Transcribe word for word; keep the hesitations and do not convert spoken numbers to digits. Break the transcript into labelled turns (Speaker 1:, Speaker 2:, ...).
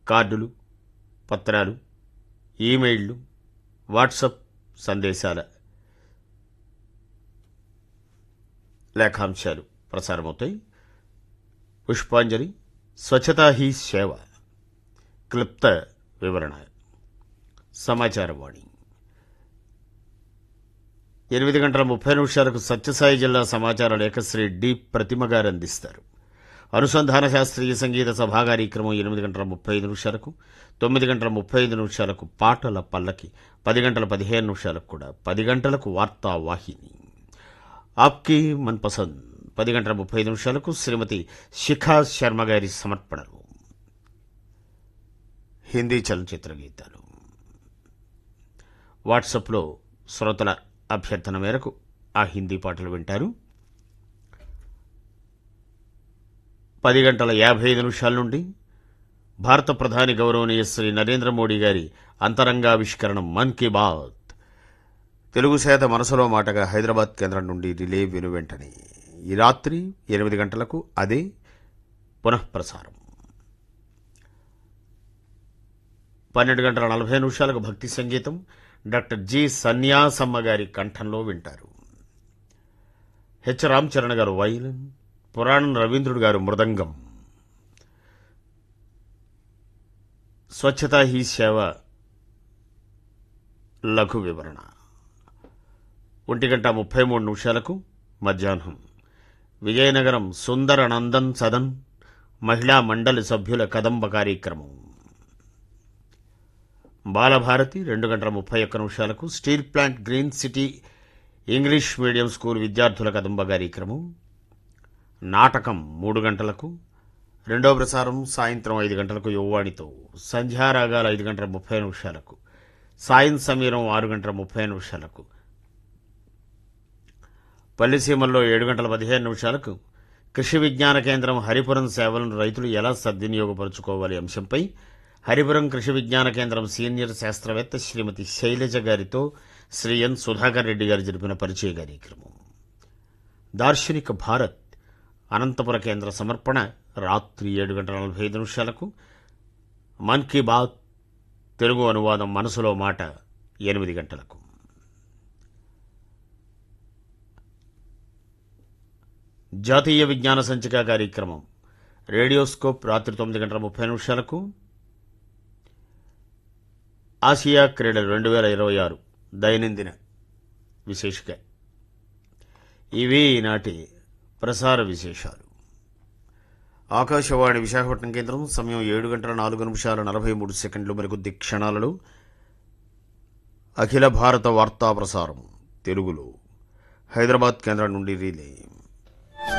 Speaker 1: కార్డులు, పత్రాలు, ఈమెయిళ్లు, వాట్సప్ సందేశాల లేఖాంశాలు ప్రసారమవుతాయి. పుష్పాంజలి, స్వచ్ఛతా హీ సేవ, క్లుప్త వివరణ, సమాచారవాణి. ఎనిమిది గంటల ముప్పై నిమిషాలకు సత్యసాయి జిల్లా సమాచార లేఖ శ్రీ డి ప్రతిమ గారు అందిస్తారు. అనుసంధాన శాస్త్రీయ సంగీత సభా కార్యక్రమం ఎనిమిది గంటల ముప్పై ఐదు నిమిషాలకు, తొమ్మిది గంటల ముప్పై ఐదు నిమిషాలకు పాటల పల్లకి, పది గంటల పదిహేను నిమిషాలకు కూడా పది గంటలకు వార్తా వాహిని ఆప్కి మన్పసంద్, పది గంటల ముప్పై ఐదు నిమిషాలకు శ్రీమతి శిఖా శర్మ గారి సమర్పణలు హిందీ చలనచిత్ర గీతాలు. వాట్సాప్లో శ్రోతల అభ్యర్థన మేరకు ఆ హిందీ పాటలు వింటారు. పది గంటల యాభై ఐదు నిమిషాల నుండి భారత ప్రధాని గౌరవనీయ శ్రీ నరేంద్ర మోడీ గారి అంతరంగావిష్కరణ మన్ కీ బాత్ తెలుగు శాత మనసులో మాటగా హైదరాబాద్ కేంద్రం నుండి రిలే విను వెంటనే ఈ రాత్రి ఎనిమిది గంటలకు అదే పునఃప్రసారం. పన్నెండు గంటల నలభై నిమిషాలకు భక్తి సంగీతం డాక్టర్ జి సన్యాసమ్మ గారి కంఠంలో వింటారు. హెచ్ రామ్ చరణ్ గారు వైలిన్, పురాణం రవీంద్రుడు గారు మృదంగం. స్వచ్ఛతా హీ సేవ లఘు వివరణ ఒంటి గంట ముప్పై మూడు నిమిషాలకు మధ్యాహ్నం విజయనగరం సుందర నందన్ సదన్ మహిళా మండలి సభ్యుల కదంబ కార్యక్రమం. బాలభారతి రెండు గంటల ముప్పై ఒక్క నిమిషాలకు steel plant green city English medium school విద్యార్థుల కదంబ కార్యక్రమం. నాటకం మూడు గంటలకు, రెండో ప్రసారం సాయంత్రం ఐదు గంటలకు యువవాణితో సంధ్యారాగాలు ఐదు గంటల ముప్పై నిమిషాలకు, సాయం సమీరం ఆరు గంటల ముప్పై నిమిషాలకు, పల్లిసీమల్లో ఏడు గంటల పదిహేను నిమిషాలకు కృషి విజ్ఞాన కేంద్రం హరిపురం సేవలను రైతులు ఎలా సద్వినియోగపరుచుకోవాలి అంశంపై హరిపురం కృషి విజ్ఞాన కేంద్రం సీనియర్ శాస్త్రవేత్త శ్రీమతి శైలజ గారితో శ్రీ ఎన్ సుధాకర్ రెడ్డి గారు జరిపిన పరిచయ కార్యక్రమం. దార్శనిక భారత్ అనంతపుర కేంద్ర సమర్పణ రాత్రి ఏడు గంటల నలభై ఐదు నిమిషాలకు, మన్ కీ బాత్ తెలుగు అనువాదం మనసులో మాట ఎనిమిది గంటలకు. జాతీయ విజ్ఞాన సంచిక కార్యక్రమం రేడియోస్కోప్ రాత్రి తొమ్మిది గంటల ముప్పై నిమిషాలకు. ఆసియా క్రీడలు రెండు వేల ఇరవై ఆరు దైనందిన విశేషిక. ఇవి ఈనాటి ప్రసార విశేషాలు. ఆకాశవాణి విశాఖపట్నం కేంద్రం సమయం ఏడు గంటల నాలుగు నిమిషాల నలభై మూడు సెకండ్లు. మరికొద్ది క్షణాలలో అఖిల భారత వార్తా ప్రసారం తెలుగులో హైదరాబాద్ కేంద్రం నుండి రిలే.